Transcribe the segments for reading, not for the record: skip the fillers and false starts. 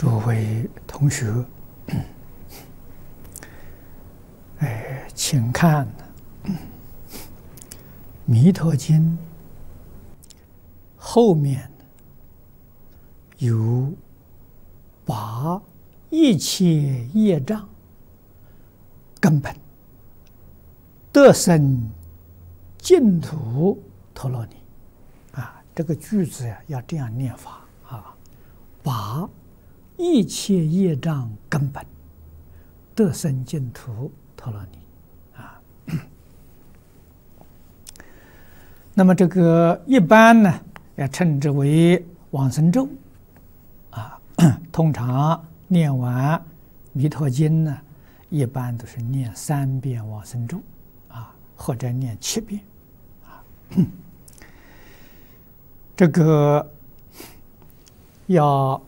诸位同学，请看《弥陀经》后面有把一切业障根本得生净土陀罗尼这个句子呀，要这样念法把一切业障根本得生净土陀罗尼那么这个一般呢，要称之为往生咒通常念完弥陀经呢，一般都是念3遍往生咒或者念7遍这个要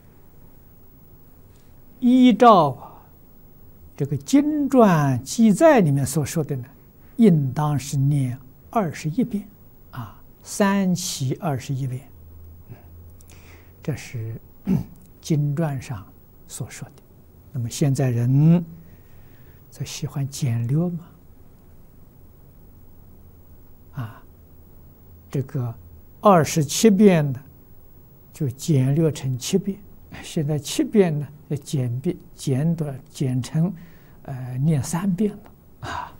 依照这个经传记载里面所说的呢，应当是念21遍3期21遍，这是经传上所说的。那么现在人就喜欢简略嘛，这个27遍呢就简略成7遍，现在7遍呢简成念3遍了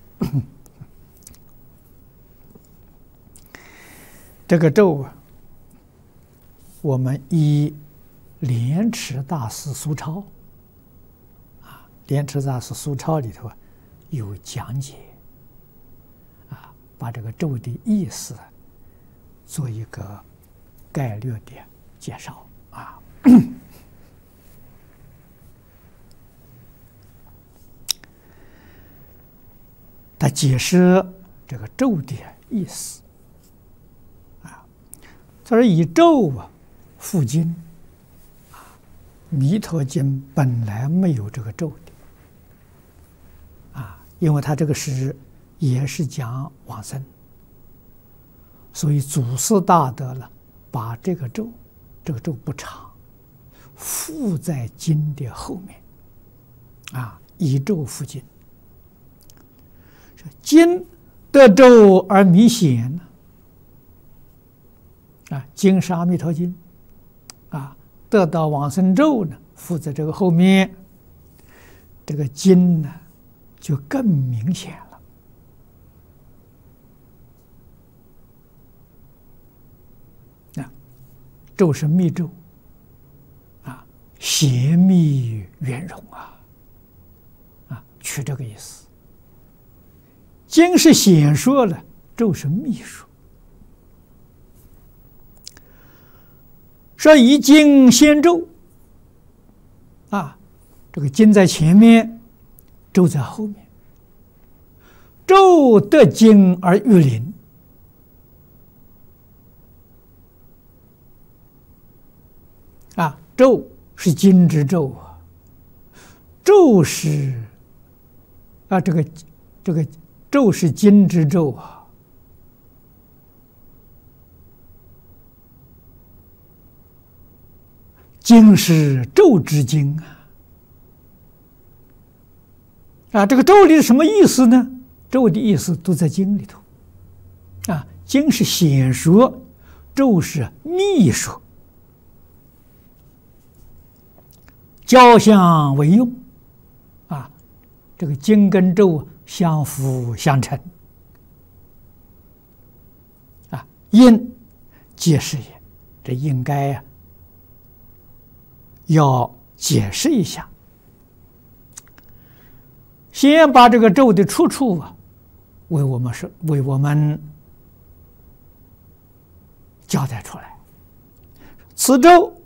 这个咒我们依莲池大师疏钞莲池大师疏钞里头有讲解把这个咒的意思做一个概略的介绍他解释这个咒的意思他说以咒附经弥陀经本来没有这个咒的因为他这个也是讲往生，所以祖师大德了把这个咒不长，附在经的后面以咒附经，经得咒而弥显经是阿弥陀经得到往生咒呢，附在这个后面，这个经呢就更明显了咒是密咒显密圆融取这个意思。经是显说了，咒是密说。说以经先咒这个经在前面，咒在后面，咒得经而欲灵咒是经之咒咒是这个咒是经之咒经是咒之经这个咒里是什么意思呢？咒的意思都在经里头经是显说，咒是密说，交相为用这个经跟咒相辅相成因解释也，这应该要解释一下。先把这个咒的出处为我们交代出来。此咒